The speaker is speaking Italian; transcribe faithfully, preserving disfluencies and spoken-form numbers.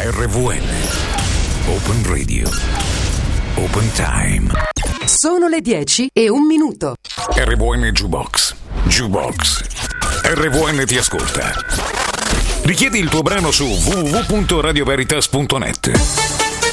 R V N. Open Radio. Open Time. Sono le dieci e un minuto. R V N Jukebox. Jukebox. R V N ti ascolta. Richiedi il tuo brano su w w w punto radio veritas punto net.